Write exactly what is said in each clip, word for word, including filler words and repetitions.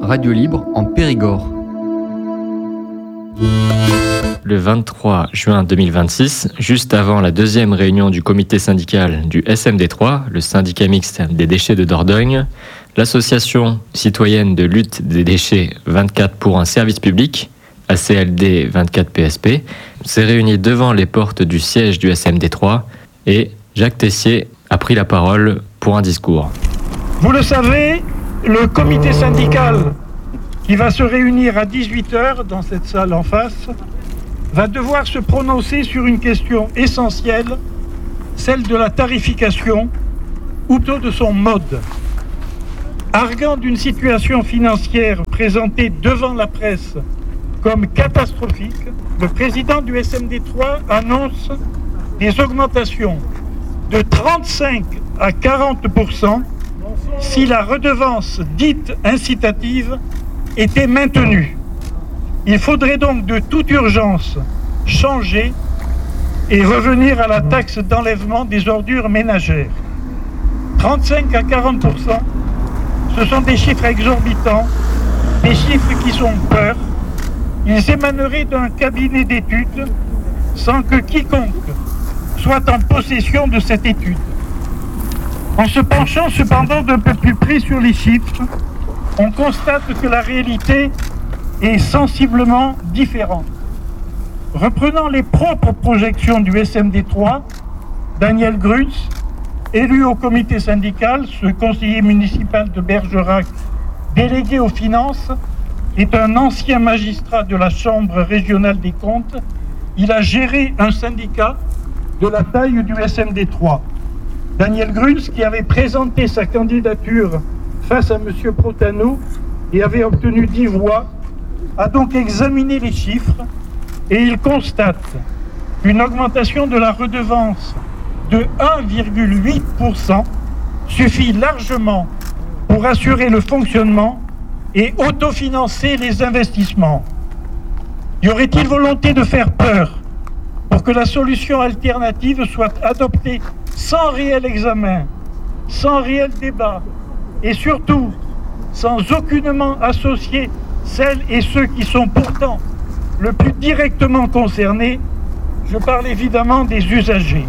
radio libre en Périgord. Le vingt-trois juin deux mille vingt-six, juste avant la deuxième réunion du comité syndical du S M D trois, le syndicat mixte des déchets de Dordogne, l'association citoyenne de lutte des déchets vingt-quatre pour un service public, A C L D vingt-quatre P S P, s'est réunie devant les portes du siège du S M D trois et Jacques Tessier a pris la parole pour un discours. Vous le savez, le comité syndical qui va se réunir à dix-huit heures dans cette salle en face va devoir se prononcer sur une question essentielle, celle de la tarification, ou plutôt de son mode. Arguant d'une situation financière présentée devant la presse comme catastrophique, le président du S M D trois annonce des augmentations de trente-cinq à quarante pour cent si la redevance dite incitative était maintenue. Il faudrait donc de toute urgence changer et revenir à la taxe d'enlèvement des ordures ménagères. trente-cinq à quarante pour cent, ce sont des chiffres exorbitants, des chiffres qui sont peur. Ils émaneraient d'un cabinet d'études sans que quiconque soit en possession de cette étude. En se penchant cependant d'un peu plus près sur les chiffres, on constate que la réalité est sensiblement différente. Reprenant les propres projections du S M D trois, Daniel Grutz, élu au comité syndical, ce conseiller municipal de Bergerac, délégué aux finances, est un ancien magistrat de la Chambre régionale des comptes. Il a géré un syndicat de la taille du S M D trois. Daniel Grutz, qui avait présenté sa candidature face à M. Protano et avait obtenu dix voix, a donc examiné les chiffres et il constate qu'une augmentation de la redevance de un virgule huit pour cent suffit largement pour assurer le fonctionnement et autofinancer les investissements. Y aurait-il volonté de faire peur pour que la solution alternative soit adoptée sans réel examen, sans réel débat et surtout sans aucunement associer celles et ceux qui sont pourtant le plus directement concernés? Je parle évidemment des usagers.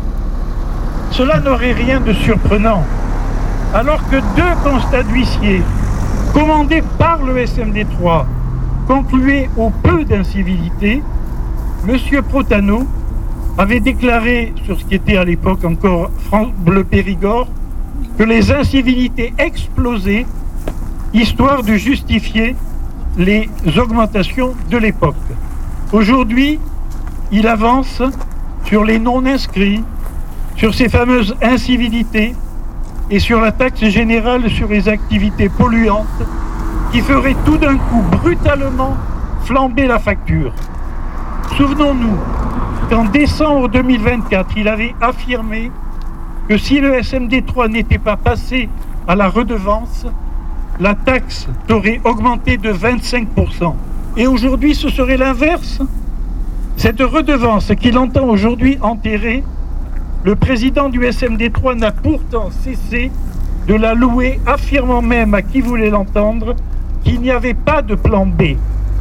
Cela n'aurait rien de surprenant, alors que deux constats d'huissier commandés par le S M D trois concluaient au peu d'incivilité. M. Protano avait déclaré, sur ce qui était à l'époque encore France Bleu Périgord, que les incivilités explosaient, histoire de justifier les augmentations de l'époque. Aujourd'hui, il avance sur les non-inscrits, sur ces fameuses incivilités et sur la taxe générale sur les activités polluantes qui ferait tout d'un coup brutalement flamber la facture. Souvenons-nous qu'en décembre deux mille vingt-quatre, il avait affirmé que si le S M D trois n'était pas passé à la redevance, la taxe aurait augmenté de vingt-cinq pour cent. Et aujourd'hui, ce serait l'inverse. Cette redevance qu'il entend aujourd'hui enterrer, le président du S M D trois n'a pourtant cessé de la louer, affirmant même à qui voulait l'entendre qu'il n'y avait pas de plan B.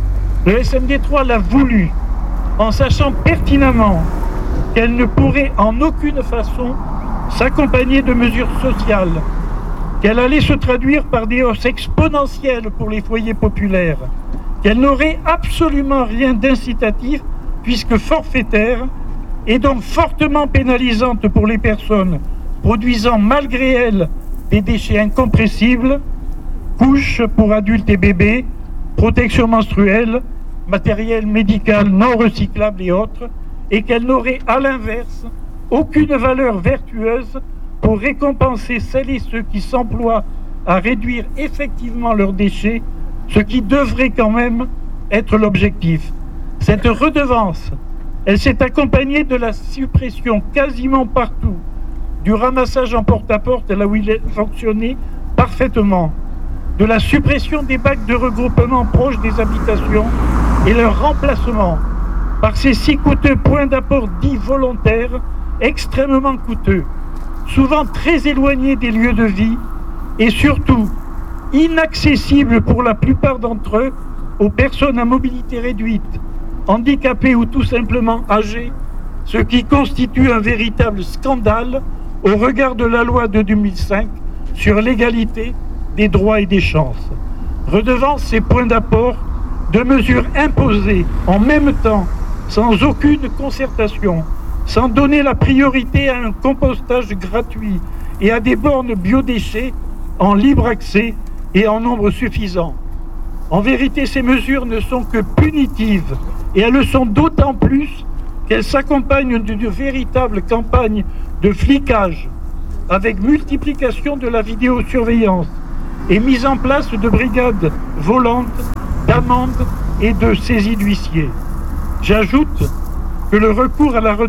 Le S M D trois l'a voulu, en sachant pertinemment qu'elle ne pourrait en aucune façon s'accompagner de mesures sociales, qu'elle allait se traduire par des hausses exponentielles pour les foyers populaires, qu'elle n'aurait absolument rien d'incitatif puisque forfaitaire et donc fortement pénalisante pour les personnes produisant malgré elles des déchets incompressibles, couches pour adultes et bébés, protection menstruelle, matériel médical non recyclable et autres, et qu'elle n'aurait à l'inverse aucune valeur vertueuse pour récompenser celles et ceux qui s'emploient à réduire effectivement leurs déchets, ce qui devrait quand même être l'objectif. Cette redevance, elle s'est accompagnée de la suppression quasiment partout du ramassage en porte-à-porte, là où il fonctionnait parfaitement, de la suppression des bacs de regroupement proches des habitations et leur remplacement par ces si coûteux points d'apport dits volontaires, extrêmement coûteux, souvent très éloignés des lieux de vie et surtout inaccessibles pour la plupart d'entre eux aux personnes à mobilité réduite, handicapées ou tout simplement âgées, ce qui constitue un véritable scandale au regard de la loi de deux mille cinq sur l'égalité des droits et des chances. Redevant ces points d'apport, de mesures imposées en même temps, sans aucune concertation, sans donner la priorité à un compostage gratuit et à des bornes biodéchets en libre accès et en nombre suffisant. En vérité, ces mesures ne sont que punitives et elles le sont d'autant plus qu'elles s'accompagnent d'une véritable campagne de flicage avec multiplication de la vidéosurveillance et mise en place de brigades volantes, d'amendes et de saisies d'huissiers. J'ajoute que le recours à la